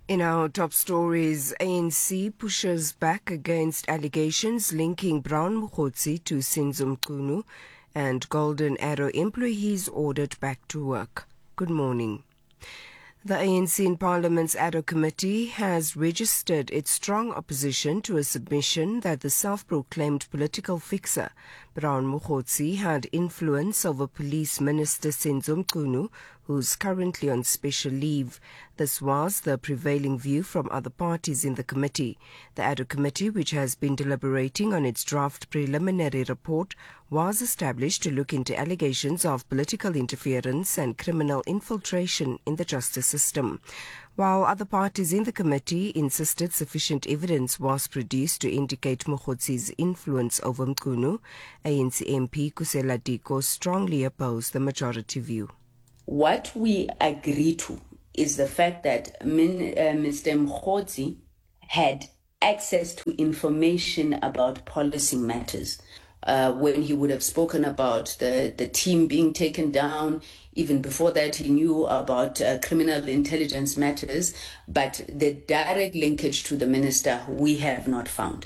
In our top stories, ANC pushes back against allegations linking Brown Mokgotsi to Senzo Mchunu, and Golden Arrow employees ordered back to work. Good morning. The ANC in Parliament's Ad hoc Committee has registered its strong opposition to a submission that the self-proclaimed political fixer, Brown Mokgotsi, had influence over Police Minister Senzo Mchunu, who's currently on special leave. This was the prevailing view from other parties in the committee. The Ad hoc Committee, which has been deliberating on its draft preliminary report, was established to look into allegations of political interference and criminal infiltration in the justice system. While other parties in the committee insisted sufficient evidence was produced to indicate Mokgotsi's influence over Mchunu, ANC MP Kusela Diko strongly opposed the majority view. What we agree to is the fact that Mr. Mokgotsi had access to information about policy matters. When he would have spoken about the team being taken down, even before that he knew about criminal intelligence matters, but the direct linkage to the minister we have not found.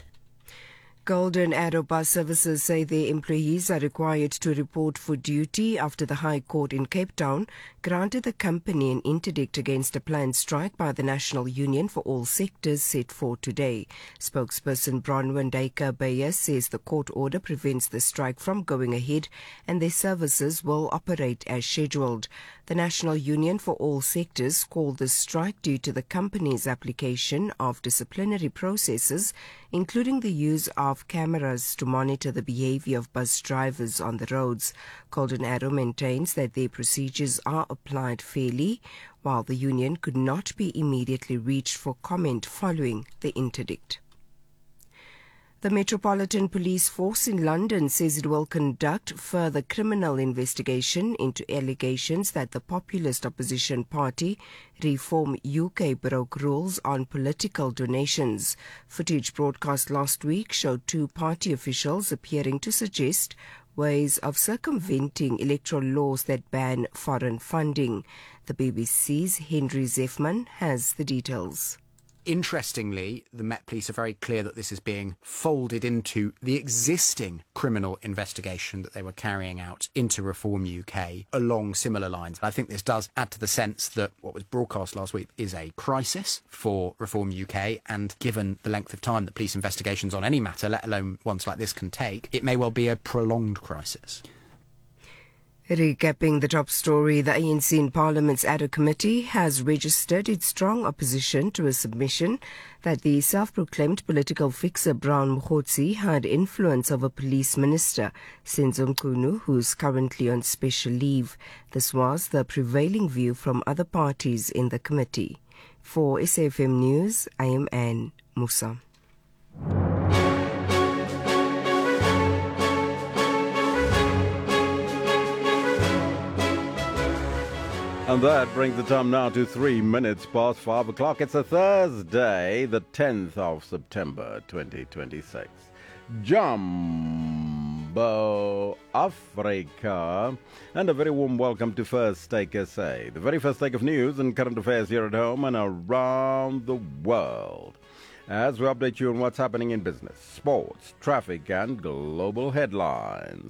Golden Arrow Bus Services say their employees are required to report for duty after the High Court in Cape Town granted the company an interdict against a planned strike by the National Union for All Sectors set for today. Spokesperson Bronwyn Duyker-Beyer says the court order prevents the strike from going ahead and their services will operate as scheduled. The National Union for All Sectors called the strike due to the company's application of disciplinary processes, including the use of cameras to monitor the behavior of bus drivers on the roads. Golden Arrow maintains that their procedures are applied fairly, while the union could not be immediately reached for comment following the interdict. The Metropolitan Police Force in London says it will conduct further criminal investigation into allegations that the populist opposition party Reform UK broke rules on political donations. Footage broadcast last week showed two party officials appearing to suggest ways of circumventing electoral laws that ban foreign funding. The BBC's Henry Zeffman has the details. Interestingly, the Met Police are very clear that this is being folded into the existing criminal investigation that they were carrying out into Reform UK along similar lines. I think this does add to the sense that what was broadcast last week is a crisis for Reform UK, and given the length of time that police investigations on any matter, let alone ones like this, can take, it may well be a prolonged crisis. Recapping the top story, the ANC in Parliament's Ad hoc Committee has registered its strong opposition to a submission that the self-proclaimed political fixer Brown Mokgotsi had influence over Police Minister Senzo Mchunu, who's currently on special leave. This was the prevailing view from other parties in the committee. For SAFM News, I am Anne Musa. And that brings the time now to 3 minutes past 5 o'clock. It's a Thursday, the 10th of September, 2026. Jumbo Africa, and a very warm welcome to First Take SA, the very first take of news and current affairs here at home and around the world, as we update you on what's happening in business, sports, traffic, and global headlines.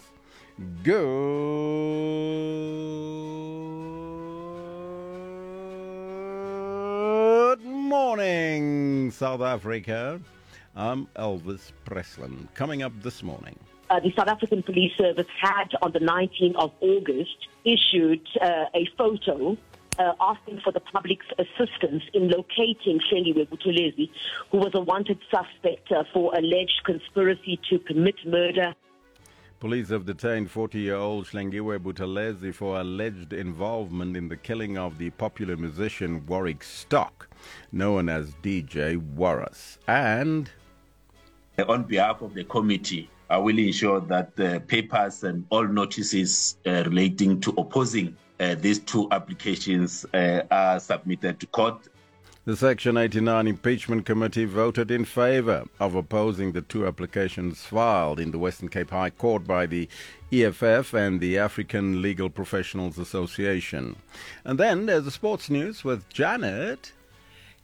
Good morning, South Africa. I'm Elvis Presslin. Coming up this morning. The South African Police Service had, on the 19th of August, issued a photo asking for the public's assistance in locating Hlengiwe Buthelezi, who was a wanted suspect for alleged conspiracy to commit murder. Police have detained 40-year-old Hlengiwe Buthelezi for alleged involvement in the killing of the popular musician Warwick Stock, known as DJ Warras. And on behalf of the committee, I will ensure that the papers and all notices relating to opposing these two applications are submitted to court. The Section 89 Impeachment Committee voted in favour of opposing the two applications filed in the Western Cape High Court by the EFF and the African Legal Professionals Association. And then there's the sports news with Janet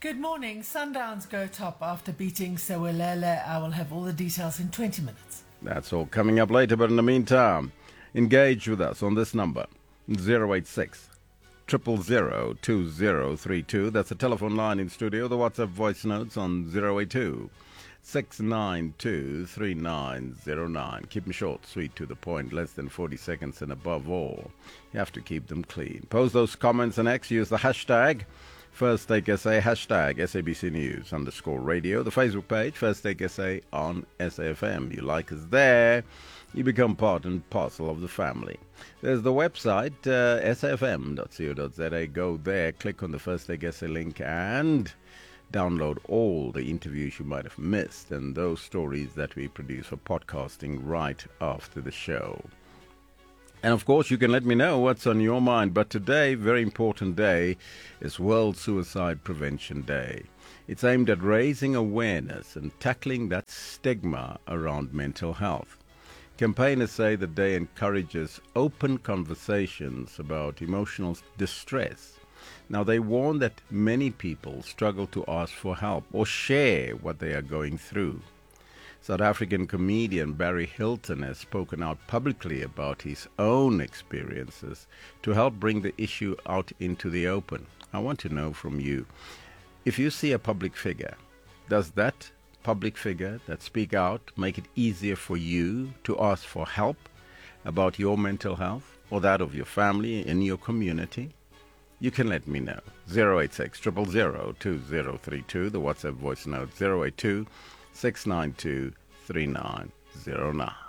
Good morning. Sundowns go top after beating Sewelele. I will have all the details in 20 minutes. That's all coming up later, but in the meantime, engage with us on this number, 086 000 2032. That's the telephone line in studio. The WhatsApp voice notes on 082 692 3909. Keep them short, sweet, to the point, less than 40 seconds, and above all, you have to keep them clean. Post those comments and X. Use the hashtag First Take SA, hashtag SABC News _radio. The Facebook page, First Take SA on SAFM. You like us there, you become part and parcel of the family. There's the website, safm.co.za. Go there, click on the First Take SA link, and download all the interviews you might have missed and those stories that we produce for podcasting right after the show. And of course, you can let me know what's on your mind. But today, very important day, is World Suicide Prevention Day. It's aimed at raising awareness and tackling that stigma around mental health. Campaigners say the day encourages open conversations about emotional distress. Now, they warn that many people struggle to ask for help or share what they are going through. South African comedian Barry Hilton has spoken out publicly about his own experiences to help bring the issue out into the open. I want to know from you, if you see a public figure, does that public figure that speak out make it easier for you to ask for help about your mental health or that of your family in your community? You can let me know. 086 000 2032, the WhatsApp voice note 082 692 3909.